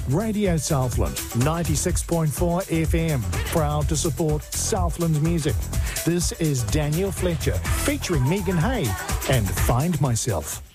Radio Southland, 96.4 FM, proud to support Southland music. This is Daniel Fletcher featuring Megan Hay and Find Myself.